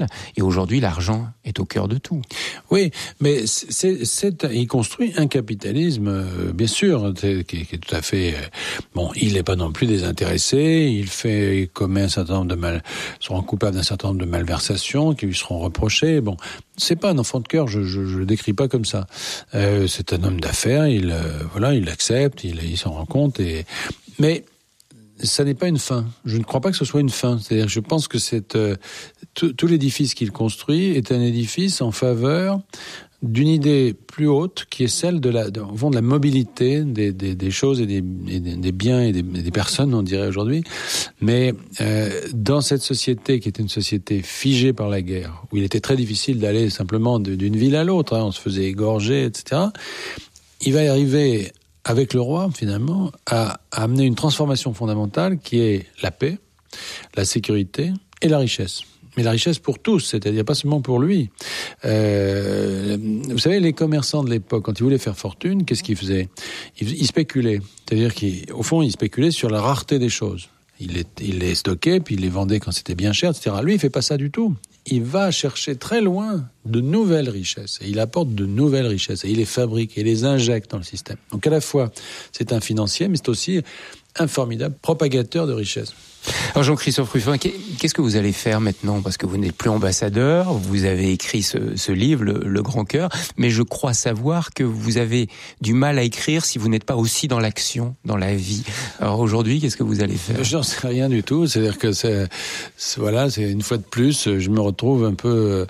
Et aujourd'hui, l'argent est au cœur de tout. Oui, mais il construit un capitalisme, bien sûr, qui est tout à fait... Bon, il n'est pas non plus désintéressé, il commet un certain nombre sera coupable d'un certain nombre de malversations qui lui seront reprochées. Bon, c'est pas un enfant de cœur, je le décris pas comme ça. C'est un homme d'affaires, il accepte, il s'en rend compte, mais ça n'est pas une fin. Je ne crois pas que ce soit une fin. C'est-à-dire, je pense que tout l'édifice qu'il construit est un édifice en faveur d'une idée plus haute, qui est celle de la mobilité des choses et des biens et des personnes, on dirait aujourd'hui. Mais dans cette société qui était une société figée par la guerre, où il était très difficile d'aller simplement d'une ville à l'autre, on se faisait égorger, etc. Il va y arriver, avec le roi, finalement, à amener une transformation fondamentale qui est la paix, la sécurité et la richesse. Mais la richesse pour tous, c'est-à-dire pas seulement pour lui. Vous savez, les commerçants de l'époque, quand ils voulaient faire fortune, qu'est-ce qu'ils faisaient ? Ils spéculaient. C'est-à-dire qu'au fond, ils spéculaient sur la rareté des choses. Il les stockait, puis il les vendait quand c'était bien cher, etc. Lui, il fait pas ça du tout. Il va chercher très loin de nouvelles richesses. Et il apporte de nouvelles richesses. Et il les fabrique et les injecte dans le système. Donc à la fois, c'est un financier, mais c'est aussi un formidable propagateur de richesses. Alors Jean-Christophe Ruffin, qu'est-ce que vous allez faire maintenant ? Parce que vous n'êtes plus ambassadeur, vous avez écrit ce livre, le Grand Cœur, mais je crois savoir que vous avez du mal à écrire si vous n'êtes pas aussi dans l'action, dans la vie. Alors aujourd'hui, qu'est-ce que vous allez faire ? J'en sais rien du tout, c'est-à-dire que c'est une fois de plus, je me retrouve un peu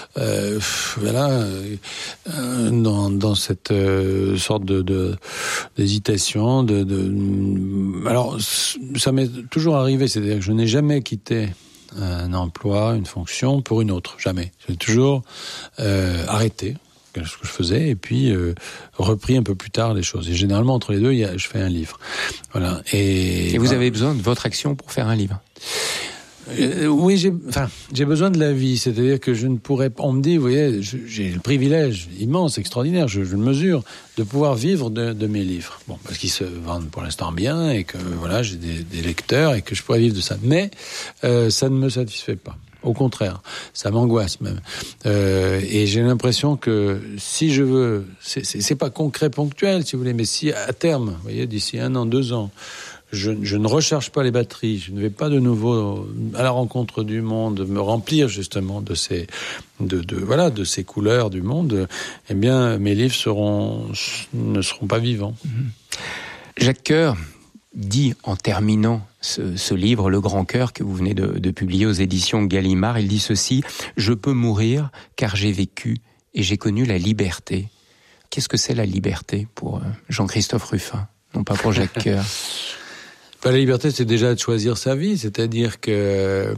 dans cette sorte d'hésitation, alors ça m'est toujours arrivé. C'est-à-dire que je n'ai jamais quitté un emploi, une fonction pour une autre, jamais. J'ai toujours arrêté ce que je faisais et puis repris un peu plus tard les choses. Et généralement, entre les deux, je fais un livre. Voilà. Et vous avez besoin de votre action pour faire un livre ? Oui, j'ai besoin de la vie, c'est-à-dire que je ne pourrais pas... On me dit, vous voyez, j'ai le privilège immense, extraordinaire, je le mesure, de pouvoir vivre de mes livres. Bon, parce qu'ils se vendent pour l'instant bien et que voilà, j'ai des lecteurs et que je pourrais vivre de ça. Mais ça ne me satisfait pas. Au contraire, ça m'angoisse même. Et j'ai l'impression que si je veux... C'est pas concret, ponctuel, si vous voulez, mais si à terme, vous voyez, d'ici 1 an, 2 ans... Je ne recherche pas les batteries, je ne vais pas de nouveau à la rencontre du monde, me remplir justement de ces couleurs du monde. Eh bien, mes livres ne seront pas vivants. Jacques Coeur dit en terminant ce livre, Le Grand Cœur, que vous venez de publier aux éditions Gallimard, il dit ceci: je peux mourir car j'ai vécu et j'ai connu la liberté. Qu'est-ce que c'est la liberté pour Jean-Christophe Ruffin, non pas pour Jacques Coeur? La liberté, c'est déjà de choisir sa vie, c'est-à-dire que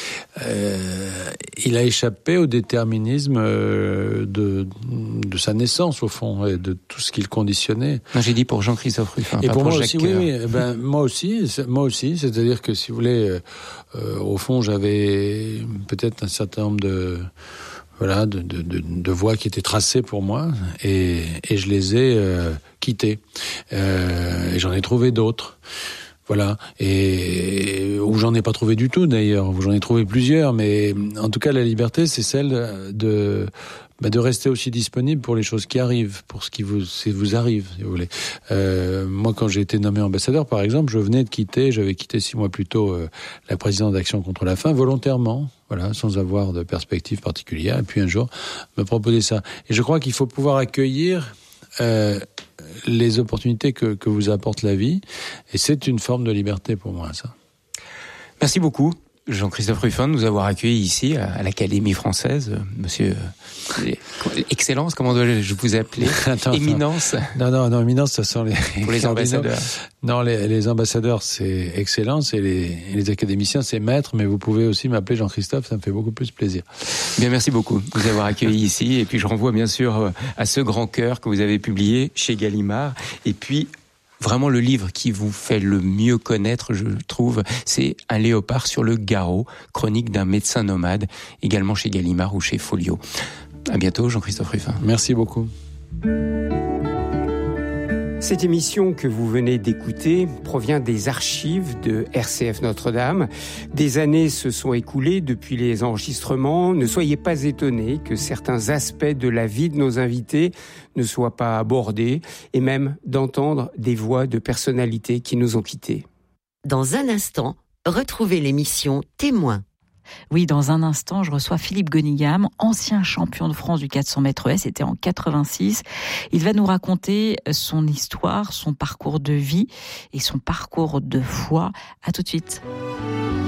il a échappé au déterminisme de sa naissance, au fond, et de tout ce qu'il conditionnait. Non, j'ai dit pour Jean-Christophe Ruffin, et pas pour moi Jacques aussi, Coeur. Oui, moi aussi, c'est-à-dire que, si vous voulez, au fond, j'avais peut-être un certain nombre de voies qui étaient tracées pour moi, et je les ai quittées. Et j'en ai trouvé d'autres. Voilà, et où j'en ai pas trouvé du tout d'ailleurs, où j'en ai trouvé plusieurs, mais en tout cas la liberté, c'est celle de rester aussi disponible pour les choses qui arrivent, pour ce qui vous arrive, si vous voulez. Moi, quand j'ai été nommé ambassadeur, par exemple, j'avais quitté 6 mois plus tôt la présidence d'Action contre la faim, volontairement, voilà, sans avoir de perspective particulière, et puis un jour, me proposer ça. Et je crois qu'il faut pouvoir accueillir les opportunités que vous apporte la vie, et c'est une forme de liberté pour moi, ça. Merci beaucoup, Jean-Christophe Ruffin, de nous avoir accueillis ici à l'Académie française. Monsieur Excellence, comment dois-je vous appeler? Éminence? Non, Éminence, ça sont pour les ambassadeurs. Non, les ambassadeurs, c'est Excellence, et les académiciens, c'est Maître, mais vous pouvez aussi m'appeler Jean-Christophe, ça me fait beaucoup plus plaisir. Bien, merci beaucoup de nous avoir accueillis ici, et puis je renvoie bien sûr à ce Grand Cœur que vous avez publié chez Gallimard, et puis vraiment le livre qui vous fait le mieux connaître, je trouve, c'est Un léopard sur le garrot, chronique d'un médecin nomade, également chez Gallimard ou chez Folio. À bientôt, Jean-Christophe Ruffin. Merci beaucoup. Cette émission que vous venez d'écouter provient des archives de RCF Notre-Dame. Des années se sont écoulées depuis les enregistrements. Ne soyez pas étonnés que certains aspects de la vie de nos invités ne soient pas abordés et même d'entendre des voix de personnalités qui nous ont quittés. Dans un instant, retrouvez l'émission Témoins. Oui, dans un instant, je reçois Philippe Gonigam, ancien champion de France du 400 mètres haies, c'était en 86. Il va nous raconter son histoire, son parcours de vie et son parcours de foi. À tout de suite.